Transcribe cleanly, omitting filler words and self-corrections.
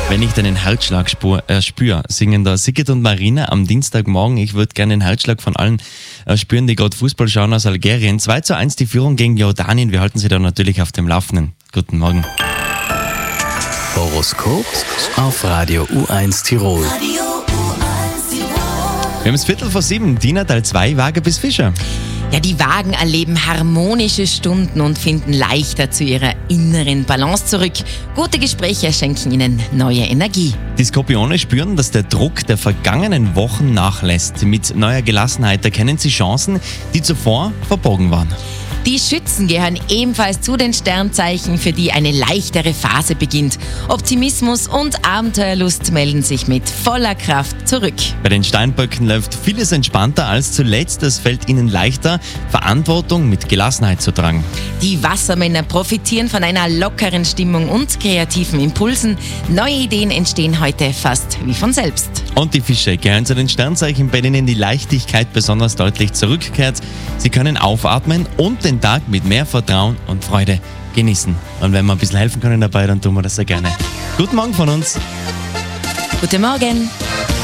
Wenn ich deinen Herzschlag spüre, singen da Sigrid und Marina am Dienstagmorgen. Ich würde gerne den Herzschlag von allen spüren, die gerade Fußball schauen aus Algerien. 2:1 die Führung gegen Jordanien. Wir halten sie da natürlich auf dem Laufenden. Guten Morgen. Horoskop auf Radio U1 Tirol. Wir haben es 6:45, Tina, Teil 2, Waage bis Fischer. Ja, die Wagen erleben harmonische Stunden und finden leichter zu ihrer inneren Balance zurück. Gute Gespräche schenken ihnen neue Energie. Die Skorpione spüren, dass der Druck der vergangenen Wochen nachlässt. Mit neuer Gelassenheit erkennen sie Chancen, die zuvor verborgen waren. Die Schützen gehören ebenfalls zu den Sternzeichen, für die eine leichtere Phase beginnt. Optimismus und Abenteuerlust melden sich mit voller Kraft zurück. Bei den Steinböcken läuft vieles entspannter als zuletzt. Es fällt ihnen leichter, Verantwortung mit Gelassenheit zu tragen. Die Wassermänner profitieren von einer lockeren Stimmung und kreativen Impulsen. Neue Ideen entstehen heute fast wie von selbst. Und die Fische gehören zu den Sternzeichen, bei denen die Leichtigkeit besonders deutlich zurückkehrt. Sie können aufatmen und den Tag mit mehr Vertrauen und Freude genießen. Und wenn wir ein bisschen helfen können dabei, dann tun wir das sehr gerne. Guten Morgen von uns. Guten Morgen.